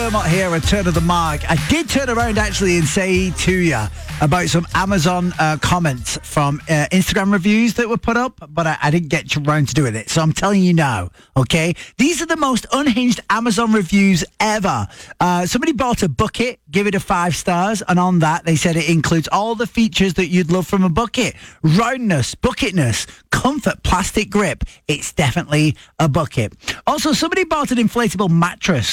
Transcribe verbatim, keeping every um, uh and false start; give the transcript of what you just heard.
Dermot here, Return of the Mark. I did turn around actually and say to you about some Amazon uh, comments from uh, Instagram reviews that were put up, but I, I didn't get around to doing it. So I'm telling you now, okay? These are the most unhinged Amazon reviews ever. Uh, somebody bought a bucket, give it a five stars, and on that they said it includes all the features that you'd love from a bucket. Roundness, bucketness, comfort, plastic grip. It's definitely a bucket. Also, somebody bought an inflatable mattress